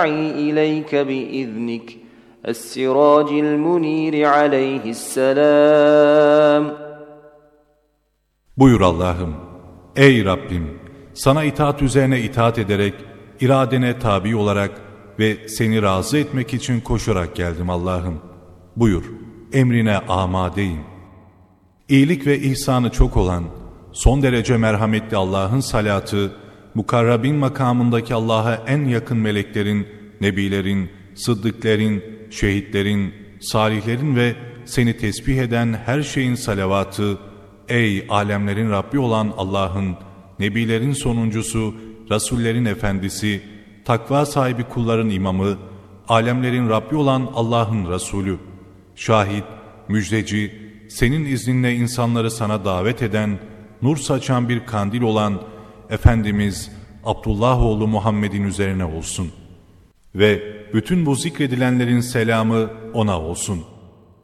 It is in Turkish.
إليك بإذنك السراج المنير عليه السلام. Buyur Allah'ım, ey Rabbim, sana itaat üzerine itaat ederek, iradene tabi olarak ve seni razı etmek için koşarak geldim Allah'ım. Buyur, emrine amadeyim. İyilik ve ihsanı çok olan, son derece merhametli Allah'ın salatı, mukarrabin makamındaki Allah'a en yakın meleklerin, nebilerin, sıddıklerin, şehitlerin, salihlerin ve seni tesbih eden her şeyin salavatı, ey alemlerin Rabbi olan Allah'ın, nebilerin sonuncusu, rasullerin efendisi, takva sahibi kulların imamı, alemlerin Rabbi olan Allah'ın Resulü, şahit, müjdeci, senin izninle insanları sana davet eden, nur saçan bir kandil olan Efendimiz Abdullah oğlu Muhammed'in üzerine olsun. Ve bütün bu zikredilenlerin selamı ona olsun.